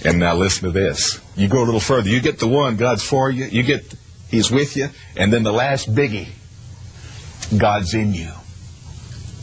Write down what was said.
And now listen to this. You go a little further. You get the one, God's for you. You get, He's with you. And then the last biggie, God's in you.